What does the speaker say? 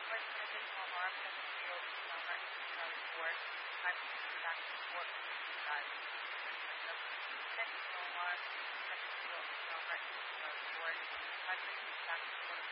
First additional harm that the field summer report, I'm back to work guys. Next no harm that the field summer report, I'm back to work